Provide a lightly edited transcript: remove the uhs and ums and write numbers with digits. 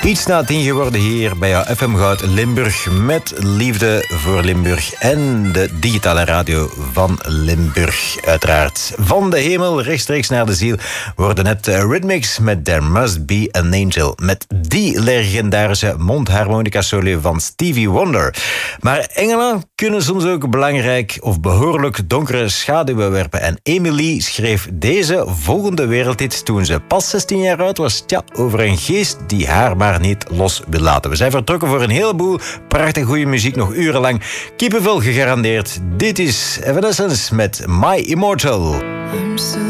Iets na 10 geworden hier bij jouw FM Goud Limburg. Met liefde voor Limburg en de digitale radio van Limburg. Uiteraard van de hemel rechtstreeks naar de ziel worden net Rhythmics met There Must Be an Angel. Met die legendarische mondharmonica solo van Stevie Wonder. Maar engelen kunnen soms ook belangrijk of behoorlijk donkere schaduwen werpen. En Emily schreef deze volgende wereldhit toen ze pas 16 jaar oud was. Tja, over een geest die haar maar niet los wil laten. We zijn vertrokken voor een heleboel prachtig goede muziek, nog urenlang. Kippenvel gegarandeerd. Dit is Evanescence met My Immortal.